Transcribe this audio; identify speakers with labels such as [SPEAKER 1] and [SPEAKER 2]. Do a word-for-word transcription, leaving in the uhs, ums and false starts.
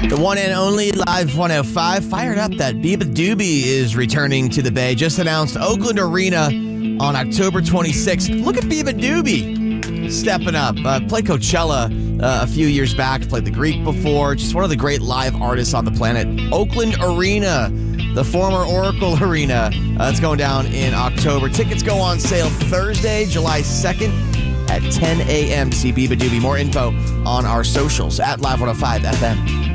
[SPEAKER 1] The one and only Live one oh five. Fired up that Biba Doobie is returning to the Bay. Just announced Oakland Arena on October twenty-sixth. Look at Biba Doobie stepping up. Uh, played Coachella uh, a few years back. Played the Greek before. Just one of the great live artists on the planet. Oakland Arena, the former Oracle Arena. Uh, it's going down in October. Tickets go on sale Thursday, July second at ten a.m. See Biba Doobie. More info on our socials at Live one oh five F M.